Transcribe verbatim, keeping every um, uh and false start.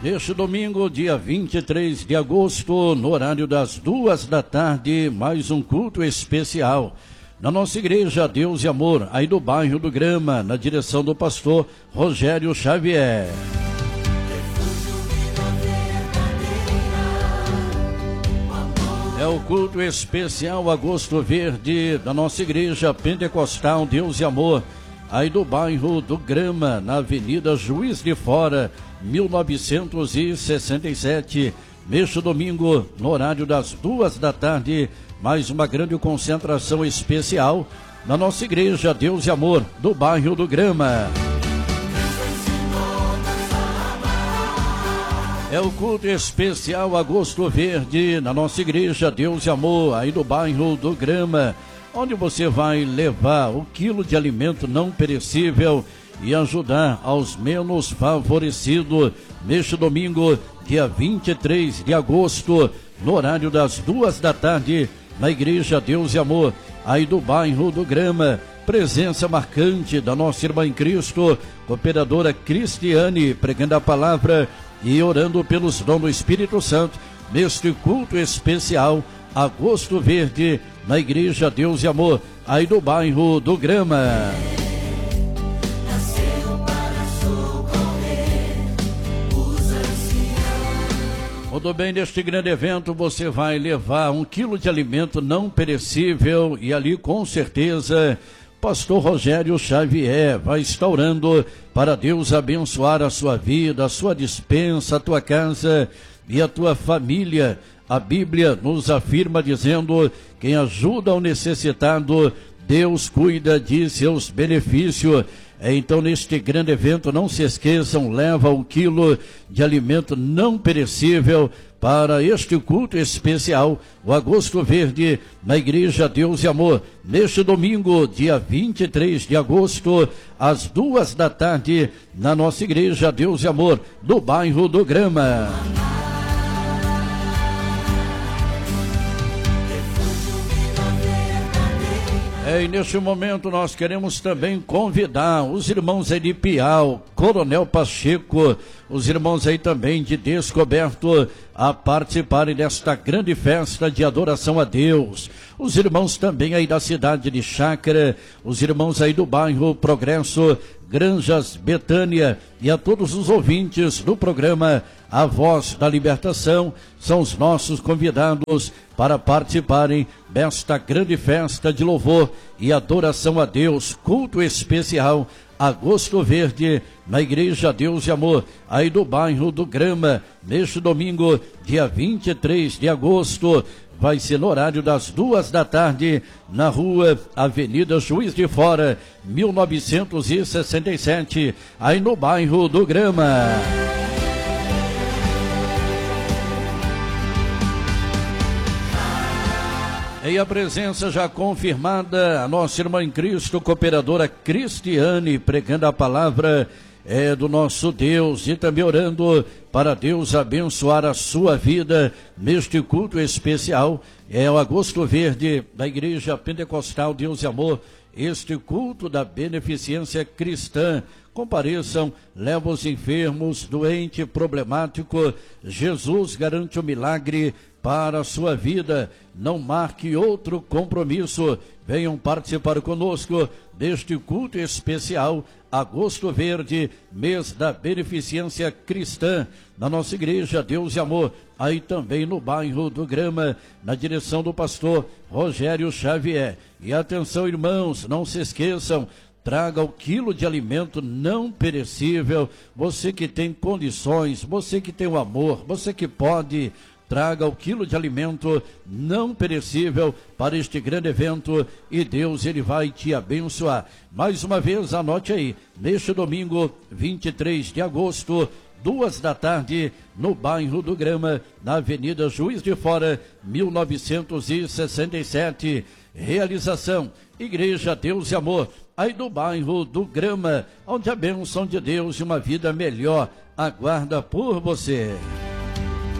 Neste domingo, dia vinte e três de agosto, no horário das duas da tarde, mais um culto especial na nossa igreja Deus e Amor, aí do bairro do Grama, na direção do pastor Rogério Xavier. É o culto especial Agosto Verde da nossa igreja pentecostal Deus e Amor, aí do bairro do Grama, na Avenida Juiz de Fora, mil novecentos e sessenta e sete. Neste domingo, no horário das duas da tarde, mais uma grande concentração especial na nossa igreja Deus e Amor, do bairro do Grama. É o culto especial Agosto Verde na nossa igreja Deus e Amor, aí do bairro do Grama, onde você vai levar o quilo de alimento não perecível e ajudar aos menos favorecidos neste domingo, dia vinte e três de agosto, no horário das duas da tarde, na igreja Deus e Amor, aí do bairro do Grama. Presença marcante da nossa irmã em Cristo, cooperadora Cristiane, pregando a palavra e orando pelos dons do Espírito Santo, neste culto especial Agosto Verde, na igreja Deus e Amor, aí do bairro do Grama. Tudo bem, neste grande evento você vai levar um quilo de alimento não perecível e ali com certeza pastor Rogério Xavier vai estar orando para Deus abençoar a sua vida, a sua despensa, a tua casa e a tua família. A Bíblia nos afirma dizendo: quem ajuda o necessitado, Deus cuida de seus benefícios. Então, neste grande evento, não se esqueçam, leva um quilo de alimento não perecível para este culto especial, o Agosto Verde, na igreja Deus e Amor, neste domingo, dia vinte e três de agosto, às duas da tarde, na nossa igreja Deus e Amor, do bairro do Grama. É, e neste momento nós queremos também convidar os irmãos aí de Piau, Coronel Pacheco, os irmãos aí também de Descoberto, a participarem desta grande festa de adoração a Deus. Os irmãos também aí da cidade de Chácara, os irmãos aí do bairro Progresso, Granjas, Betânia, e a todos os ouvintes do programa A Voz da Libertação, são os nossos convidados para participarem desta grande festa de louvor e adoração a Deus, culto especial Agosto Verde, na igreja Deus e Amor, aí do bairro do Grama, neste domingo, dia vinte e três de agosto, vai ser no horário das duas da tarde, na rua Avenida Juiz de Fora, mil novecentos e sessenta e sete, aí no bairro do Grama. E a presença já confirmada, a nossa irmã em Cristo, cooperadora Cristiane, pregando a palavra é do nosso Deus e também orando para Deus abençoar a sua vida neste culto especial. É o Agosto Verde da Igreja Pentecostal Deus e Amor, este culto da beneficência cristã. Compareçam, leva os enfermos, doente, problemático. Jesus garante o milagre para a sua vida. Não marque outro compromisso. Venham participar conosco deste culto especial Agosto Verde, mês da beneficência cristã, na nossa igreja Deus e Amor, aí também no bairro do Grama, na direção do pastor Rogério Xavier. E atenção, irmãos, não se esqueçam, traga o quilo de alimento não perecível. Você que tem condições, você que tem o amor, você que pode, traga o quilo de alimento não perecível para este grande evento e Deus, ele vai te abençoar. Mais uma vez, anote aí, neste domingo, vinte e três de agosto, duas da tarde, no bairro do Grama, na Avenida Juiz de Fora, mil novecentos e sessenta e sete. Realização, Igreja Deus e Amor, aí do bairro do Grama, onde a bênção de Deus e uma vida melhor aguarda por você.